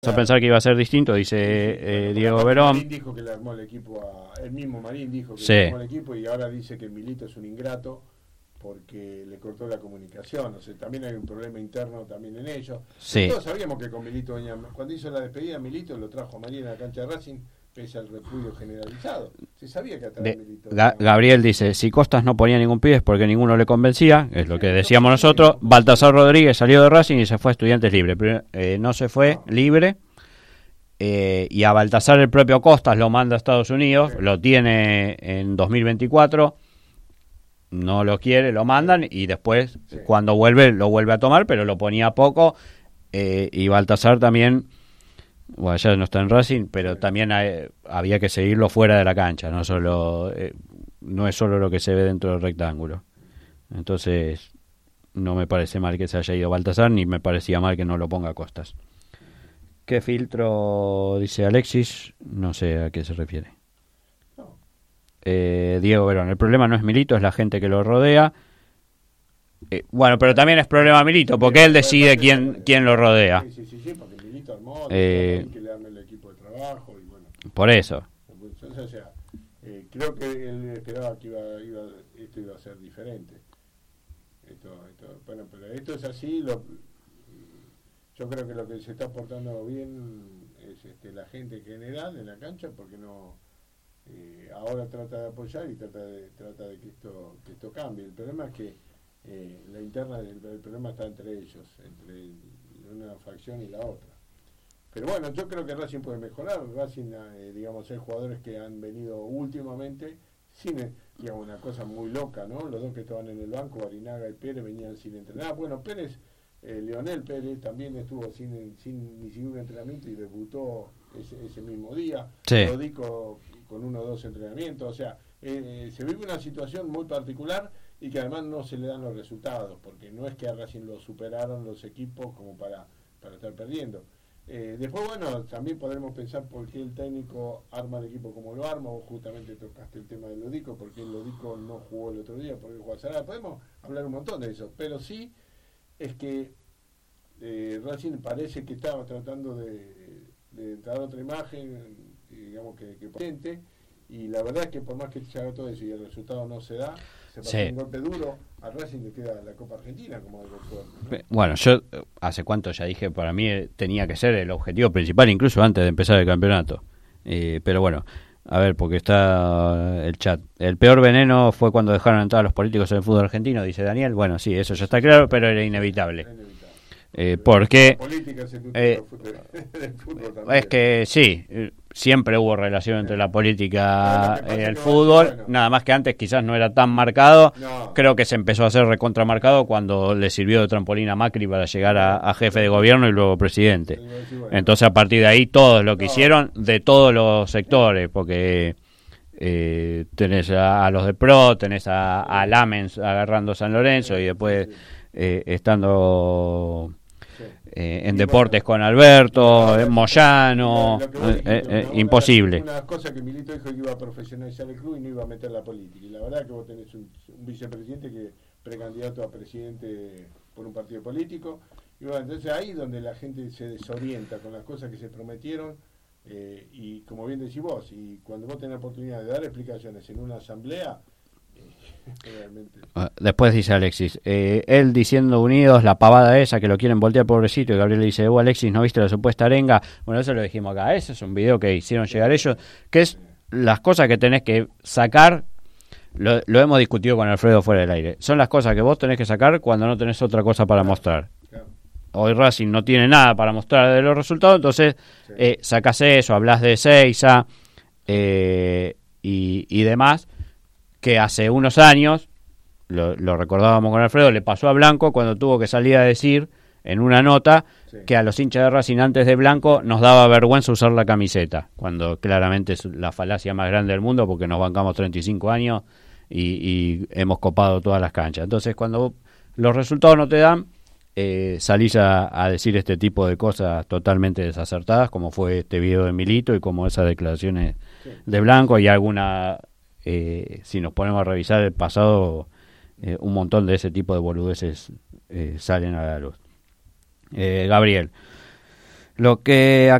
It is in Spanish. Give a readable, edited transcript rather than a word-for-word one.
A pensar que iba a ser distinto, dice Diego Verón. Marín dijo que le armó el equipo, el mismo Marín dijo que Sí. le armó el equipo y ahora dice que Milito es un ingrato porque le cortó la comunicación. O sea, también hay un problema interno también en ellos. Sí. Todos sabíamos que con Milito cuando hizo la despedida, Milito lo trajo a Marín a la cancha de Racing pese al repudio generalizado. Se sabía que atrás de Milito. Gabriel dice, si Costas no ponía ningún pibe es porque ninguno le convencía, es lo que decíamos nosotros. Baltasar Rodríguez salió de Racing y se fue a Estudiantes Libre. No se fue libre. Y a Baltasar el propio Costas lo manda a Estados Unidos, lo tiene en 2024, no lo quiere, lo mandan y después cuando vuelve lo vuelve a tomar, pero lo ponía poco. Y Baltasar también, bueno, ya no está en Racing, pero también había que seguirlo fuera de la cancha, no solo no es solo lo que se ve dentro del rectángulo. Entonces no me parece mal que se haya ido Baltasar, ni me parecía mal que no lo ponga Costas. ¿Qué filtro? Dice Alexis, no sé a qué se refiere. Diego Verón, el problema no es Milito, es la gente que lo rodea. Bueno, pero también es problema Milito, porque él decide quién lo rodea. Sí, porque Milito armó, que le arme el equipo de trabajo y bueno. Por eso. O sea, creo que él esperaba que esto iba a ser diferente. Bueno, pero esto es así, yo creo que lo que se está portando bien es la gente en general en la cancha, porque no ahora trata de apoyar y trata de que esto cambie. El problema es que la interna el problema está entre ellos, entre una facción y la otra. Pero bueno, yo creo que Racing puede mejorar. Racing, digamos, hay jugadores que han venido últimamente sin, digamos, una cosa muy loca, ¿no? Los dos que estaban en el banco, Barinaga y Pérez, venían sin entrenar. Bueno, Pérez, Leonel Pérez también estuvo sin ni siquiera un entrenamiento y debutó ese mismo día. Sí. Lodico con 1 o 2 entrenamientos. O sea, se vive una situación muy particular y que además no se le dan los resultados, porque no es que a Racing lo superaron los equipos como para estar perdiendo. Después, bueno, también podremos pensar por qué el técnico arma el equipo como lo arma. Vos justamente tocaste el tema del Lodico, porque el Lodico no jugó el otro día, porque jugó a Sarabia. Podemos hablar un montón de eso, pero sí es que Racing parece que estaba tratando de dar otra imagen, digamos que potente, y la verdad es que por más que se haga todo eso y el resultado no se da, se pasa un golpe duro, a Racing le queda la Copa Argentina como algo fuerte, ¿no? Bueno, yo hace cuánto ya dije, para mí tenía que ser el objetivo principal, incluso antes de empezar el campeonato. Pero bueno, a ver, porque está el chat. El peor veneno fue cuando dejaron entrar a los políticos en el fútbol argentino, dice Daniel. Bueno, sí, eso ya está claro, pero era inevitable. Porque es que sí, siempre hubo relación entre la política y el fútbol, nada más que antes quizás no era tan marcado. Creo que se empezó a hacer recontramarcado cuando le sirvió de trampolín a Macri para llegar a jefe de gobierno y luego presidente. Entonces a partir de ahí todos lo que hicieron de todos los sectores, porque tenés a los de PRO, tenés a Lamens agarrando San Lorenzo y después estando en deportes con Alberto, Moyano, imposible. Una cosa que Milito dijo que iba a profesionalizar el club y no iba a meter la política. Y la verdad que vos tenés un vicepresidente que precandidato a presidente por un partido político. Y bueno, entonces ahí es donde la gente se desorienta con las cosas que se prometieron. Y como bien decís vos, y cuando vos tenés la oportunidad de dar explicaciones en una asamblea, realmente. Después dice Alexis, él diciendo unidos, la pavada esa que lo quieren voltear pobrecito, y Gabriel le dice, Alexis, ¿no viste la supuesta arenga? Bueno, eso lo dijimos acá, ese es un video que hicieron llegar ellos, que es las cosas que tenés que sacar, lo hemos discutido con Alfredo fuera del aire, son las cosas que vos tenés que sacar cuando no tenés otra cosa para mostrar. Hoy Racing no tiene nada para mostrar de los resultados, entonces sacás eso, hablas de Seiza y demás, que hace unos años, lo recordábamos con Alfredo, le pasó a Blanco cuando tuvo que salir a decir en una nota que a los hinchas de Racing antes de Blanco nos daba vergüenza usar la camiseta, cuando claramente es la falacia más grande del mundo porque nos bancamos 35 años y hemos copado todas las canchas. Entonces cuando los resultados no te dan, salís a decir este tipo de cosas totalmente desacertadas, como fue este video de Milito y como esas declaraciones de Blanco y alguna... si nos ponemos a revisar el pasado, un montón de ese tipo de boludeces salen a la luz. Gabriel, Lo que